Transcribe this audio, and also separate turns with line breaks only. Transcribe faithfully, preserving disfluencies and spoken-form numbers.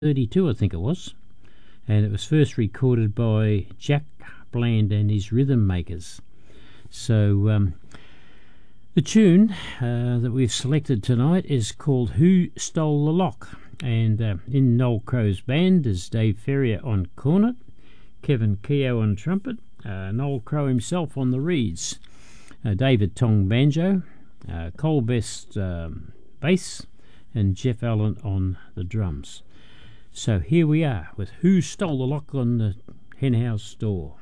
thirty-two, I think it was, and it was first recorded by Jack Bland and his Rhythm Makers. So um, the tune uh, that we've selected tonight is called Who Stole the Lock, and uh, in Noel Crow's band is Dave Ferrier on cornet, Kevin Keogh on trumpet, uh, Noel Crow himself on the reeds, uh, David Tong banjo, uh, Cole Best um, bass, and Jeff Allen on the drums. So here we are with Who Stole the Lock on the Henhouse Door.